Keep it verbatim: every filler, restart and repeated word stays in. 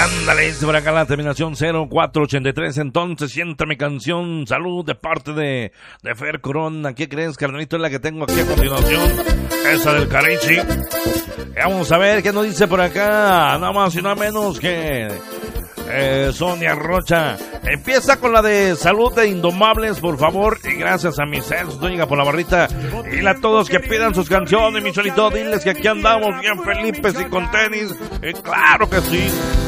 ándale, dice por acá la terminación cero cuatro ochenta y tres. Entonces sienta mi canción Salud de parte de, de Fer Corona. ¿Qué crees, carnalito? Es la que tengo aquí a continuación, esa del Carichi. Vamos a ver qué nos dice por acá, nada más y nada menos que eh, Sonia Rocha. Empieza con la de Salud de Indomables, por favor, y gracias a mis ex, Doña por la barrita. Y a todos que pidan sus canciones, mi Cholito, diles que aquí andamos bien Felipes y con tenis. Eh, claro que sí.